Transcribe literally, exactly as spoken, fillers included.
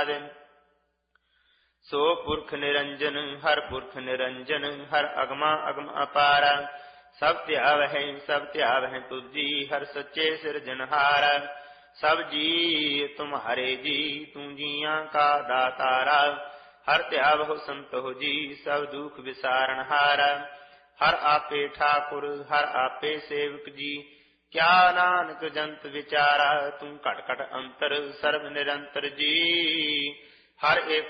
प्रसाद। सो पुरख निरंजन हर पुरख निरंजन, हर अगमा अगम अपारा। सब त्यावै सब त्यावै तुझी, हर सच्चे सिरजनहारा। सब जी तुम्हारे जी, तू जियां का दातारा। हर त्यावहु संतोह जी, सब दुख विसारण हारा। हर आपे ठाकुर हर आपे सेवक जी, क्या नानक जंत विचारा। तू घट घट अंतर सर्व निरंतर जी, हर एक